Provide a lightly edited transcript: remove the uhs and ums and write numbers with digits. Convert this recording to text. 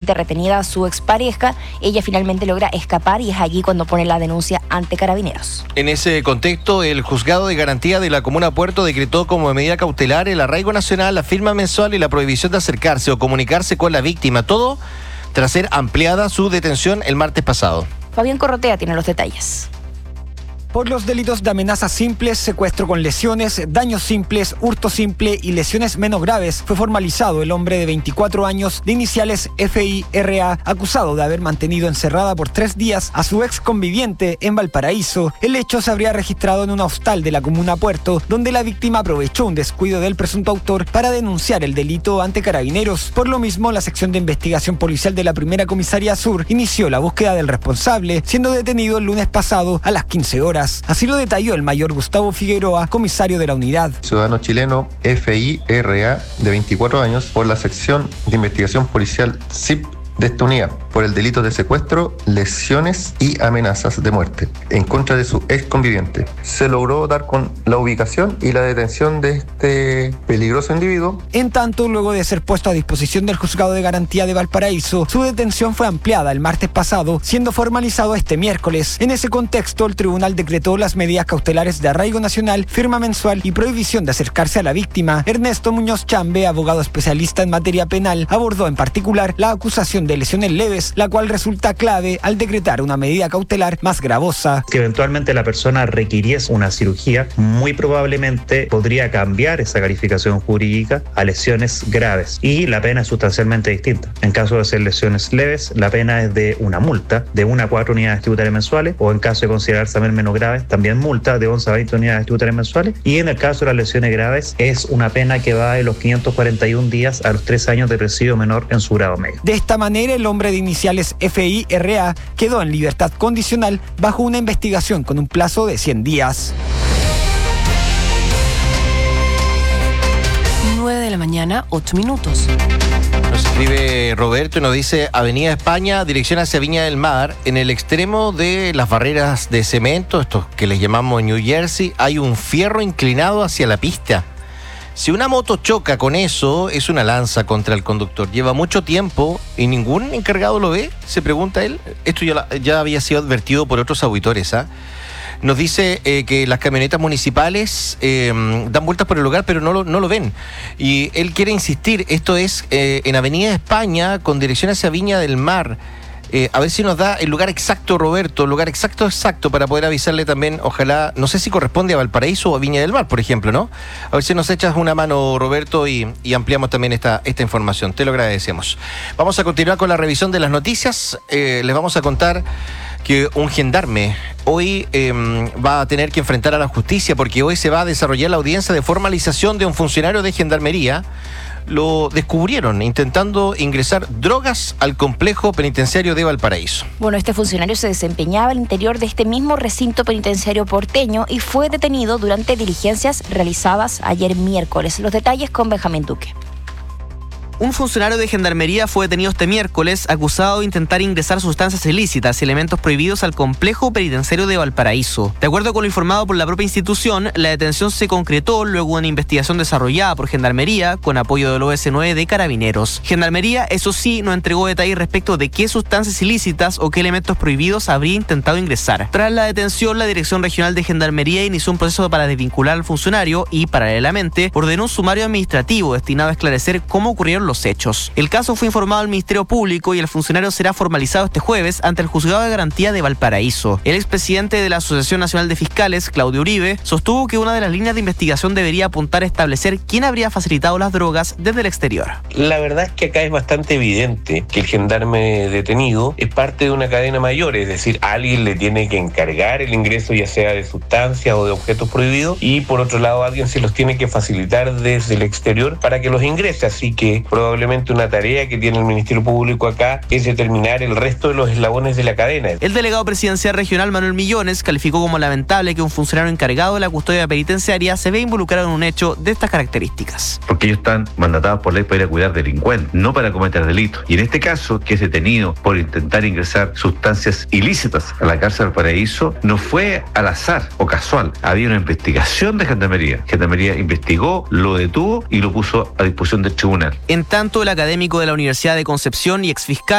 injustamente retenida a su expareja. Ella finalmente logra escapar y es allí cuando pone la denuncia ante Carabineros. En ese contexto, el Juzgado de Garantía de la Comuna Puerto decretó como medida cautelar el arraigo nacional, la firma mensual y la prohibición de acercarse o comunicarse con la víctima. Todo tras ser ampliada su detención el martes pasado. Fabián Corrotea tiene los detalles. Por los delitos de amenazas simples, secuestro con lesiones, daños simples, hurto simple y lesiones menos graves, fue formalizado el hombre de 24 años de iniciales FIRA, acusado de haber mantenido encerrada por 3 días a su ex conviviente en Valparaíso. El hecho se habría registrado en un hostal de la comuna Puerto, donde la víctima aprovechó un descuido del presunto autor para denunciar el delito ante Carabineros. Por lo mismo, la sección de investigación policial de la Primera Comisaría Sur inició la búsqueda del responsable, siendo detenido el lunes pasado a las 15 horas. Así lo detalló el mayor Gustavo Figueroa, comisario de la unidad. Ciudadano chileno FIRA de 24 años por la sección de investigación policial CIP de esta unidad por el delito de secuestro, lesiones y amenazas de muerte en contra de su ex conviviente. Se logró dar con la ubicación y la detención de este peligroso individuo. En tanto, luego de ser puesto a disposición del Juzgado de Garantía de Valparaíso, su detención fue ampliada el martes pasado, siendo formalizado este miércoles. En ese contexto, el tribunal decretó las medidas cautelares de arraigo nacional, firma mensual y prohibición de acercarse a la víctima. Ernesto Muñoz Chambe, abogado especialista en materia penal, abordó en particular la acusación de lesiones leves, la cual resulta clave al decretar una medida cautelar más gravosa. Si eventualmente la persona requiriese una cirugía, muy probablemente podría cambiar esa calificación jurídica a lesiones graves y la pena es sustancialmente distinta. En caso de ser lesiones leves, la pena es de una multa de 1 a 4 unidades tributarias mensuales, o en caso de considerarse también menos graves, también multa de 11 a 20 unidades tributarias mensuales, y en el caso de las lesiones graves es una pena que va de los 541 días a los 3 años de presidio menor en su grado medio. De esta manera, el hombre de iniciales FIRA quedó en libertad condicional bajo una investigación con un plazo de 100 días. 9 de la mañana, 8 minutos. Nos escribe Roberto y nos dice: Avenida España, dirección hacia Viña del Mar, en el extremo de las barreras de cemento, estos que les llamamos New Jersey, hay un fierro inclinado hacia la pista. Si una moto choca con eso, es una lanza contra el conductor. Lleva mucho tiempo y ningún encargado lo ve, se pregunta él. Esto ya había sido advertido por otros auditores, ¿ah? Nos dice que las camionetas municipales dan vueltas por el lugar, pero no lo ven. Y él quiere insistir, esto es en Avenida España, con dirección hacia Viña del Mar. A ver si nos da el lugar exacto, Roberto, el lugar exacto para poder avisarle también, ojalá, no sé si corresponde a Valparaíso o a Viña del Mar, por ejemplo, ¿no? A ver si nos echas una mano, Roberto, y ampliamos también esta información. Te lo agradecemos. Vamos a continuar con la revisión de las noticias. Les vamos a contar que un gendarme hoy va a tener que enfrentar a la justicia, porque hoy se va a desarrollar la audiencia de formalización de un funcionario de gendarmería. Lo descubrieron intentando ingresar drogas al complejo penitenciario de Valparaíso. Bueno, este funcionario se desempeñaba al interior de este mismo recinto penitenciario porteño y fue detenido durante diligencias realizadas ayer miércoles. Los detalles con Benjamín Duque. Un funcionario de gendarmería fue detenido este miércoles acusado de intentar ingresar sustancias ilícitas y elementos prohibidos al complejo penitenciario de Valparaíso. De acuerdo con lo informado por la propia institución, la detención se concretó luego de una investigación desarrollada por Gendarmería con apoyo del OS9 de Carabineros. Gendarmería, eso sí, no entregó detalles respecto de qué sustancias ilícitas o qué elementos prohibidos habría intentado ingresar. Tras la detención, la Dirección Regional de Gendarmería inició un proceso para desvincular al funcionario y, paralelamente, ordenó un sumario administrativo destinado a esclarecer cómo ocurrieron los hechos. El caso fue informado al Ministerio Público y el funcionario será formalizado este jueves ante el Juzgado de Garantía de Valparaíso. El expresidente de la Asociación Nacional de Fiscales, Claudio Uribe, sostuvo que una de las líneas de investigación debería apuntar a establecer quién habría facilitado las drogas desde el exterior. La verdad es que acá es bastante evidente que el gendarme detenido es parte de una cadena mayor, es decir, alguien le tiene que encargar el ingreso ya sea de sustancias o de objetos prohibidos y por otro lado alguien se los tiene que facilitar desde el exterior para que los ingrese, así que probablemente una tarea que tiene el Ministerio Público acá es determinar el resto de los eslabones de la cadena. El delegado presidencial regional Manuel Millones calificó como lamentable que un funcionario encargado de la custodia penitenciaria se vea involucrado en un hecho de estas características. Porque ellos están mandatados por ley para ir a cuidar delincuentes, no para cometer delitos. Y en este caso, que es detenido por intentar ingresar sustancias ilícitas a la cárcel del Paraíso, no fue al azar o casual. Había una investigación de Gendarmería. Gendarmería investigó, lo detuvo y lo puso a disposición del tribunal. En tanto, el académico de la Universidad de Concepción y exfiscal